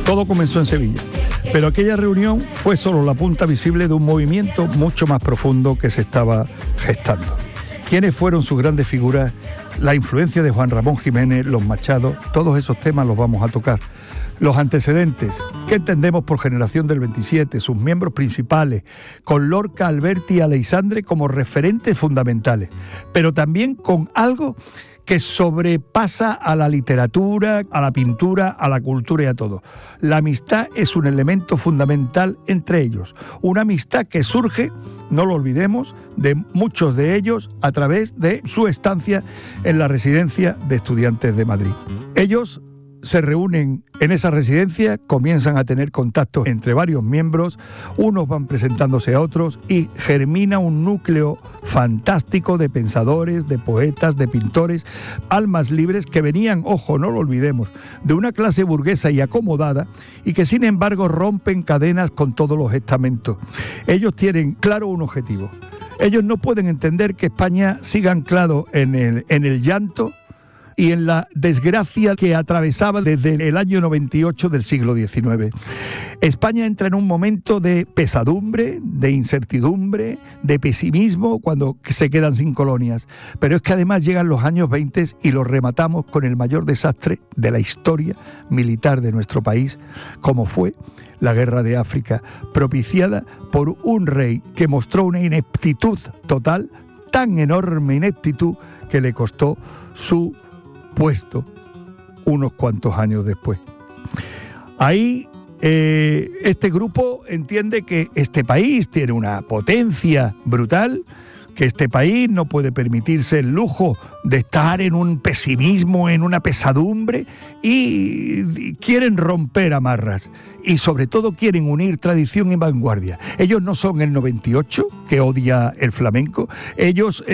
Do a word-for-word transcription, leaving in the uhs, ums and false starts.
Todo comenzó en Sevilla, pero aquella reunión fue solo la punta visible de un movimiento mucho más profundo que se estaba gestando. ¿Quiénes fueron sus grandes figuras? La influencia de Juan Ramón Jiménez, los Machado, todos esos temas los vamos a tocar. Los antecedentes, ¿qué entendemos por Generación del veintisiete? Sus miembros principales, con Lorca, Alberti y Aleixandre como referentes fundamentales, pero también con algo que sobrepasa a la literatura, a la pintura, a la cultura y a todo. La amistad es un elemento fundamental entre ellos. Una amistad que surge, no lo olvidemos, de muchos de ellos a través de su estancia en la residencia de estudiantes de Madrid. Ellos se reúnen en esa residencia, comienzan a tener contactos entre varios miembros, unos van presentándose a otros y germina un núcleo fantástico de pensadores, de poetas, de pintores, almas libres que venían, ojo, no lo olvidemos, de una clase burguesa y acomodada y que sin embargo rompen cadenas con todos los estamentos. Ellos tienen claro un objetivo. Ellos no pueden entender que España siga anclado en el, en el llanto y en la desgracia que atravesaba desde el año noventa y ocho del siglo diecinueve. España entra en un momento de pesadumbre, de incertidumbre, de pesimismo cuando se quedan sin colonias. Pero es que además llegan los años veinte y los rematamos con el mayor desastre de la historia militar de nuestro país, como fue la Guerra de África, propiciada por un rey que mostró una ineptitud total, tan enorme ineptitud que le costó su puesto unos cuantos años después. Ahí eh, este grupo entiende que este país tiene una potencia brutal, que este país no puede permitirse el lujo de estar en un pesimismo, en una pesadumbre, y quieren romper amarras y sobre todo quieren unir tradición y vanguardia. Ellos no son el noventa y ocho, que odia el flamenco, ellos